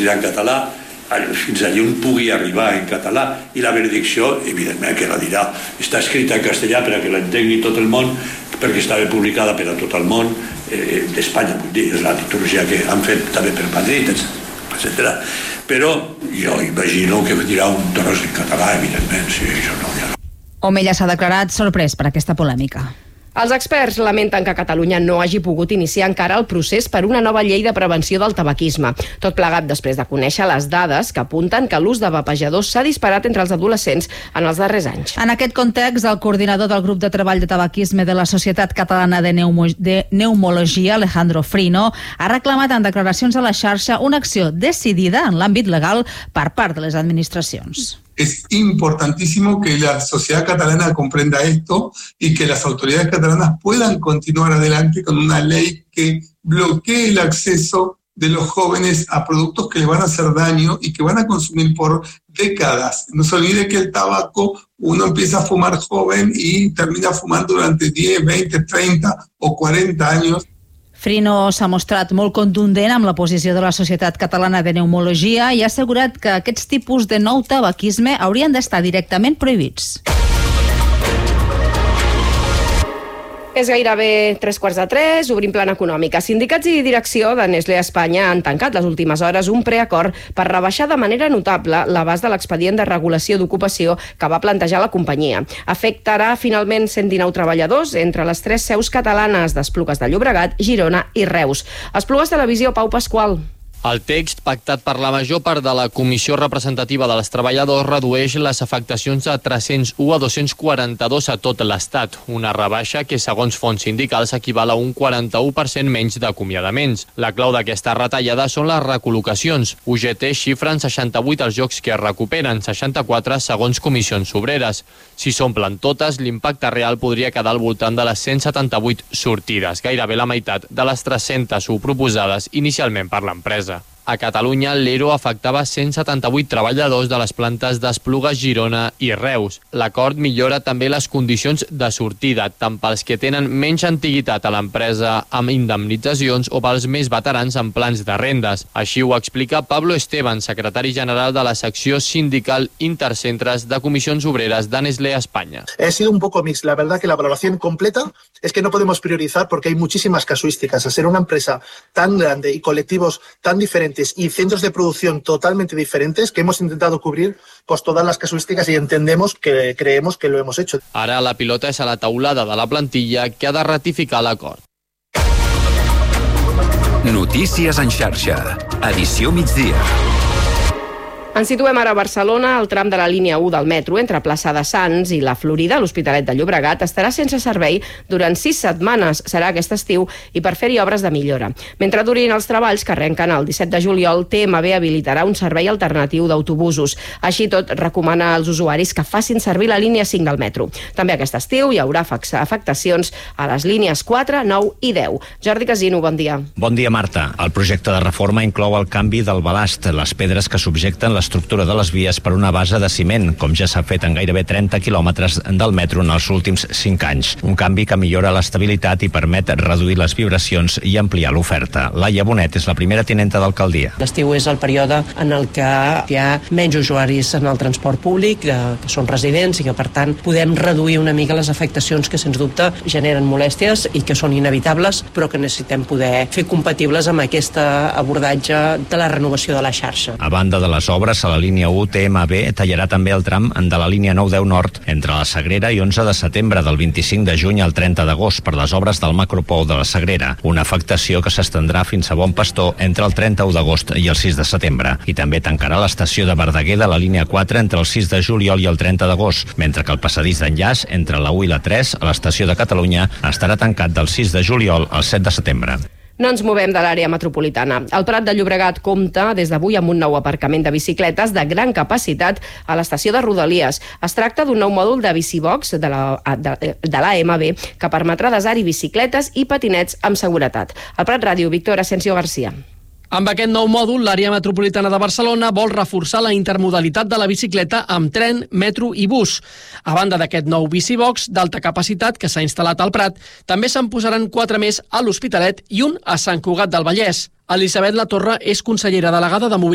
sortirà en català, fins allà on pugui arribar en català, i la benedicció, evidentment que la dirà. Està escrita en castellà perquè l'entengui tot el món, perquè estava publicada per a tot el món d'Espanya, vull dir, és la liturgia que han fet també per Madrid, etc. Però jo imagino que dirà un tros en català, evidentment, si això no hi ha. Omella s'ha declarat sorprès per aquesta polèmica. Els experts lamenten que Catalunya no hagi pogut iniciar encara el procés per una nova llei de prevenció del tabaquisme. Tot plegat després de conèixer les dades que apunten que l'ús de vapejadors s'ha disparat entre els adolescents en els darrers anys. En aquest context, el coordinador del grup de treball de tabaquisme de la Societat Catalana de Pneumologia, Alejandro Frino, ha reclamat en declaracions a la xarxa una acció decidida en l'àmbit legal per part de les administracions. Es importantísimo que la sociedad catalana comprenda esto y que las autoridades catalanas puedan continuar adelante con una ley que bloquee el acceso de los jóvenes a productos que les van a hacer daño y que van a consumir por décadas. No se olvide que el tabaco uno empieza a fumar joven y termina fumando durante 10, 20, 30 o 40 años. Frino s'ha mostrat molt contundent amb la posició de la Societat Catalana de Pneumologia i ha assegurat que aquests tipus de nou tabaquisme haurien d'estar directament prohibits. És gairebé 3:15, obrim plana econòmica. Sindicats i direcció de Nestlé Espanya han tancat les últimes hores un preacord per rebaixar de manera notable l'abast de l'expedient de regulació d'ocupació que va plantejar la companyia. Afectarà finalment 119 treballadors entre les 3 seus catalanes d'Esplugues de Llobregat, Girona i Reus. Esplugues Televisió, Pau Pasqual. El text, pactat per la major part de la Comissió Representativa dels Treballadors, redueix les afectacions de 301 a 242 a tot l'Estat, una rebaixa que, segons fonts sindicals, equival a un 41% menys d'acomiadaments. La clau d'aquesta retallada són les recol·locacions. UGT xifra en 68 els llocs que es recuperen, 64 segons comissions obreres. Si s'omplen totes, l'impacte real podria quedar al voltant de les 178 sortides, gairebé la meitat de les 301 proposades inicialment per l'empresa. A Catalunya, l'ERO afectava 178 treballadors de les plantes d'Esplugues, Girona i Reus. L'acord millora també les condicions de sortida, tant pels que tenen menys antiguitat a l'empresa amb indemnitzacions o pels més veterans en plans de rendes. Així ho explica Pablo Esteban, secretari general de la secció sindical Intercentres de Comissions Obreres de Nestlé España. Ha sido un poco mix. La verdad que la valoración completa es que no podemos priorizar porque hay muchísimas casuísticas. Al ser una empresa tan grande y colectivos tan diferentes y centros de producción totalmente diferentes que hemos intentado cubrir pues todas las casuísticas y creemos que lo hemos hecho. Ara la pilota és a la taulada de la plantilla que ha de ratificar l'acord. Notícies en xarxa. Edició migdia. Ens situem ara a Barcelona. El tram de la línia 1 del metro entre Plaça de Sants i la Florida, l'Hospitalet de Llobregat, estarà sense servei durant 6 setmanes. Serà aquest estiu i per fer-hi obres de millora. Mentre durin els treballs que arrenquen el 17 de juliol, TMB habilitarà un servei alternatiu d'autobusos. Així tot, recomana als usuaris que facin servir la línia 5 del metro. També aquest estiu hi haurà afectacions a les línies 4, 9 i 10. Jordi Casino, bon dia. Bon dia, Marta. El projecte de reforma inclou el canvi del balast, les pedres que subjecten l'estructura de les vies per una base de ciment, com ja s'ha fet en gairebé 30 quilòmetres del metro en els últims 5 anys. Un canvi que millora l'estabilitat i permet reduir les vibracions i ampliar l'oferta. Laia Bonet és la primera tinenta d'alcaldia. L'estiu és el període en el que hi ha menys usuaris en el transport públic, que són residents i que, per tant, podem reduir una mica les afectacions que, sens dubte, generen molèsties i que són inevitables, però que necessitem poder fer compatibles amb aquest abordatge de la renovació de la xarxa. A banda de les obres, a la línia 1 TMB tallarà també el tram de la línia 9-10 Nord entre la Sagrera i 11 de setembre, del 25 de juny al 30 d'agost, per les obres del macropou de la Sagrera, una afectació que s'estendrà fins a Bon Pastor entre el 31 d'agost i el 6 de setembre. I també tancarà l'estació de Verdaguer de la línia 4 entre el 6 de juliol i el 30 d'agost, mentre que el passadís d'enllaç entre la 1 i la 3 a l'estació de Catalunya estarà tancat del 6 de juliol al 7 de setembre. No ens movem de l'àrea metropolitana. El Prat de Llobregat compta des d'avui amb un nou aparcament de bicicletes de gran capacitat a l'estació de Rodalies. Es tracta d'un nou mòdul de bicibox de l'AMB que permetrà desar-hi bicicletes i patinets amb seguretat. Al Prat Ràdio, Víctor Asensio García. Amb aquest nou mòdul, l'àrea metropolitana de Barcelona vol reforçar la intermodalitat de la bicicleta amb tren, metro i bus. A banda d'aquest nou bicibox d'alta capacitat que s'ha instal·lat al Prat, també se'n posaran 4 més a l'Hospitalet i un a Sant Cugat del Vallès. Elisabet Latorre és consellera delegada de Mobilitat